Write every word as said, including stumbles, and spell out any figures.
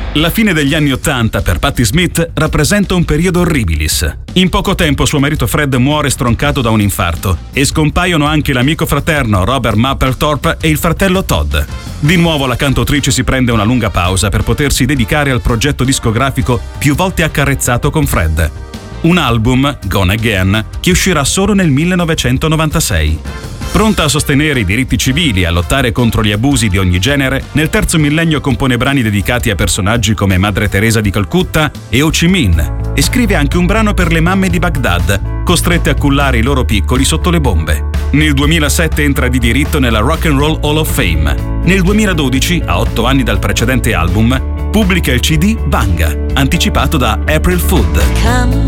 La fine degli anni Ottanta per Patti Smith rappresenta un periodo horribilis. In poco tempo suo marito Fred muore stroncato da un infarto e scompaiono anche l'amico fraterno Robert Mapplethorpe e il fratello Todd. Di nuovo la cantautrice si prende una lunga pausa per potersi dedicare al progetto discografico più volte accarezzato con Fred. Un album, Gone Again, che uscirà solo nel millenovecentonovantasei. Pronta a sostenere i diritti civili e a lottare contro gli abusi di ogni genere, nel terzo millennio compone brani dedicati a personaggi come Madre Teresa di Calcutta e Ho Chi Minh, e scrive anche un brano per le mamme di Baghdad, costrette a cullare i loro piccoli sotto le bombe. Nel duemilasette entra di diritto nella Rock and Roll Hall of Fame. Nel duemiladodici, a otto anni dal precedente album, pubblica il C D Banga, anticipato da April Food.